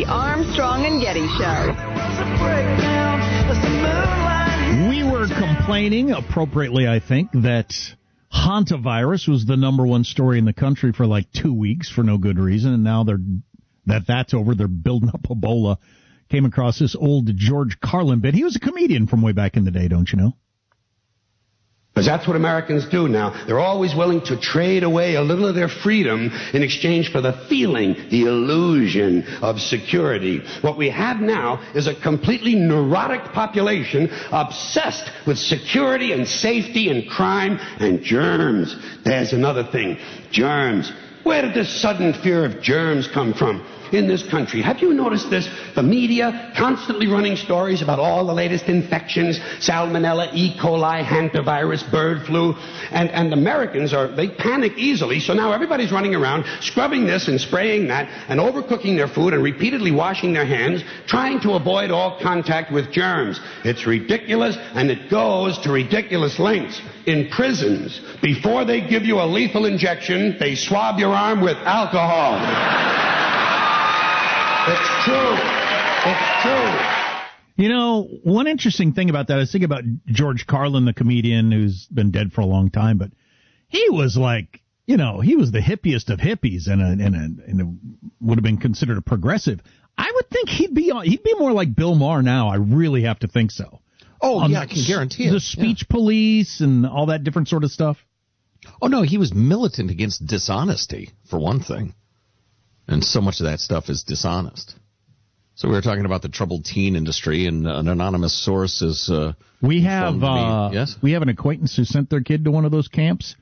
The Armstrong and Getty Show. We were complaining, appropriately I think, that hantavirus was the number one story in the country for like 2 weeks for no good reason, and now that's over. They're building up Ebola. Came across this old George Carlin bit. He was a comedian from way back in the day, don't you know? Because that's what Americans do now. They're always willing to trade away a little of their freedom in exchange for the feeling, the illusion of security. What we have now is a completely neurotic population obsessed with security and safety and crime and germs. There's another thing. Germs. Where did this sudden fear of germs come from in this country? Have you noticed this? The media constantly running stories about all the latest infections, salmonella, E. coli, hantavirus, bird flu, and Americans they panic easily, so now everybody's running around scrubbing this and spraying that and overcooking their food and repeatedly washing their hands, trying to avoid all contact with germs. It's ridiculous, and it goes to ridiculous lengths. In prisons, before they give you a lethal injection, they swab your arm with alcohol. It's true. It's true. You know, one interesting thing about that, I was thinking about George Carlin, the comedian who's been dead for a long time, but he was like, you know, he was the hippiest of hippies and would have been considered a progressive. I would think he'd be more like Bill Maher now. I really have to think so. Oh, yeah, I can guarantee it. The speech police and all that different sort of stuff. Oh, no, he was militant against dishonesty, for one thing. And so much of that stuff is dishonest. So we were talking about the troubled teen industry, and an anonymous source is we have yes? We have an acquaintance who sent their kid to one of those camps.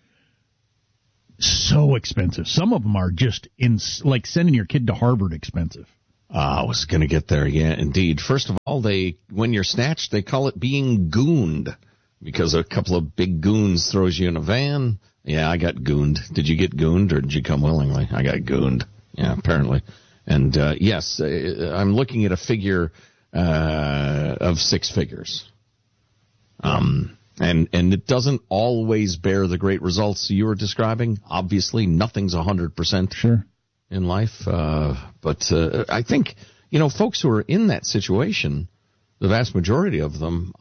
So expensive. Some of them are just like sending your kid to Harvard expensive. I was going to get there. Yeah, indeed. First of all, when you're snatched, they call it being gooned, because a couple of big goons throws you in a van. Yeah, I got gooned. Did you get gooned, or did you come willingly? I got gooned. Yeah, apparently. And, yes, I'm looking at a figure of six figures. And it doesn't always bear the great results you were describing. Obviously, nothing's 100% sure in life. But I think, you know, folks who are in that situation, the vast majority of them,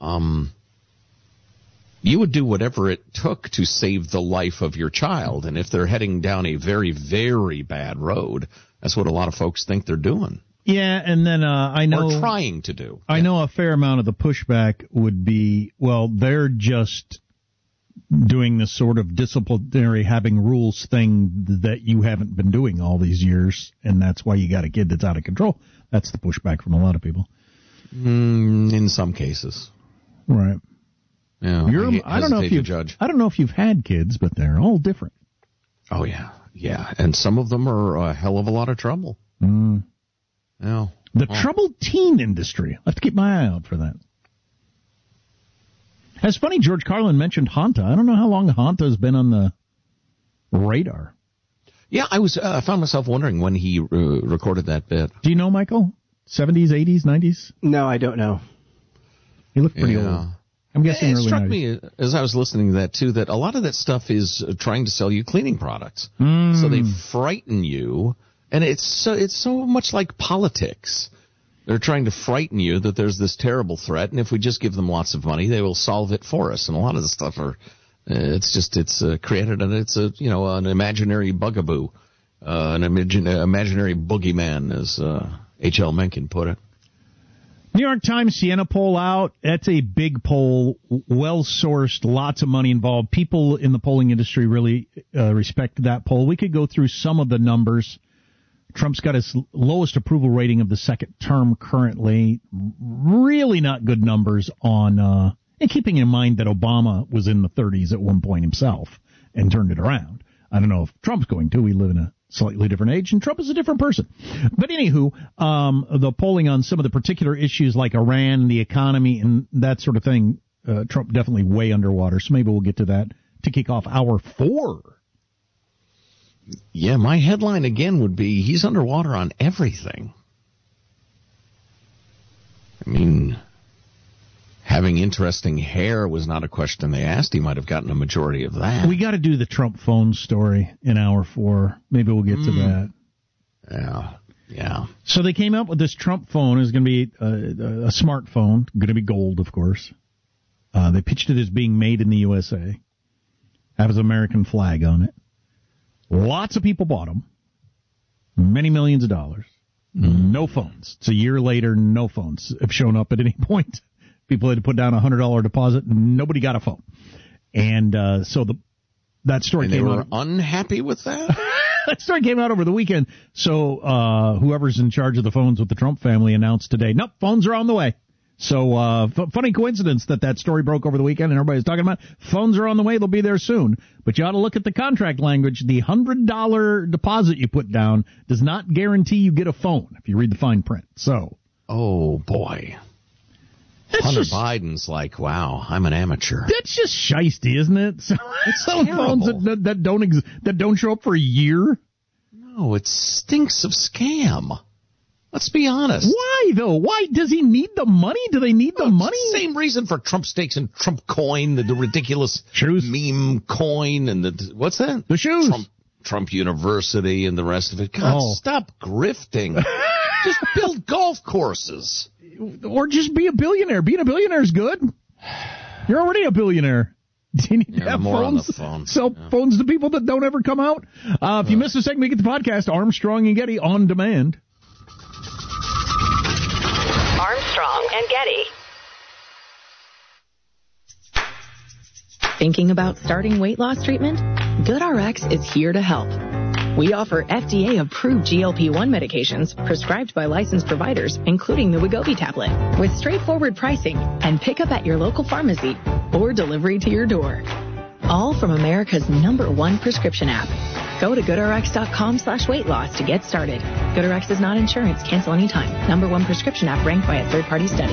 you would do whatever it took to save the life of your child. And if they're heading down a very, very bad road, that's what a lot of folks think they're doing. Yeah, and then I know... Or trying to do. I know a fair amount of the pushback would be, well, they're just doing this sort of disciplinary having rules thing that you haven't been doing all these years, and that's why you got a kid that's out of control. That's the pushback from a lot of people. In some cases. Right. Yeah, I don't know if you've had kids, but they're all different. Oh yeah, and some of them are a hell of a lot of trouble. Yeah. The troubled teen industry. I have to keep my eye out for that. It's funny, George Carlin mentioned Hanta. I don't know how long Hanta has been on the radar. Yeah, I found myself wondering when he recorded that bit. Do you know, Michael? 70s, 80s, 90s? No, I don't know. He looked pretty old. I'm guessing it early struck 90s. me as I was listening to that, too, that a lot of that stuff is trying to sell you cleaning products. So they frighten you, and it's so much like politics. They're trying to frighten you that there's this terrible threat, and if we just give them lots of money, they will solve it for us. And a lot of the stuff it's created, and it's an imaginary bugaboo, an imaginary boogeyman, as H.L. Mencken put it. New York Times Siena poll out. That's a big poll, well-sourced, lots of money involved. People in the polling industry really respect that poll. We could go through some of the numbers. Trump's got his lowest approval rating of the second term currently. Really not good numbers on, and keeping in mind that Obama was in the 30s at one point himself and turned it around. I don't know if Trump's going to. We live in a slightly different age, and Trump is a different person. But anywho, the polling on some of the particular issues like Iran, the economy, and that sort of thing, Trump definitely way underwater. So maybe we'll get to that to kick off hour 4. Yeah, my headline again would be, he's underwater on everything. I mean, having interesting hair was not a question they asked. He might have gotten a majority of that. We got to do the Trump phone story in hour 4. Maybe we'll get to that. Yeah. So they came up with this Trump phone. It's going to be a smartphone, going to be gold, of course. They pitched it as being made in the USA. Has an American flag on it. Lots of people bought them. Many millions of dollars. No phones. It's a year later, no phones have shown up at any point. People had to put down a $100 deposit, and nobody got a phone. And so that story came out. They were unhappy with that? That story came out over the weekend. So whoever's in charge of the phones with the Trump family announced today, nope, phones are on the way. So funny coincidence that story broke over the weekend and everybody's talking about phones are on the way. They'll be there soon. But you ought to look at the contract language. The $100 deposit you put down does not guarantee you get a phone if you read the fine print. So. Oh, boy. Hunter Biden's like, wow, I'm an amateur. That's just shiesty, isn't it? It's some phones that don't show up for a year. No, it stinks of scam. Let's be honest. Why, though? Why does he need the money? Do they need the money? Same reason for Trump steaks and Trump coin, the ridiculous shoes, meme coin, and what's that? The shoes. Trump University and the rest of it. God, stop grifting. Just build golf courses. Or just be a billionaire. Being a billionaire is good. You're already a billionaire. Do you need to have more phones? On the phone. Sell phones to people that don't ever come out? If you missed a segment, get the podcast, Armstrong and Getty, on demand. Armstrong and Getty. Thinking about starting weight loss treatment? GoodRx is here to help. We offer FDA-approved GLP-1 medications prescribed by licensed providers, including the Wegovy tablet, with straightforward pricing and pickup at your local pharmacy or delivery to your door. All from America's #1 prescription app. Go to GoodRx.com/weight loss to get started. GoodRx is not insurance. Cancel anytime. #1 prescription app ranked by a third-party study.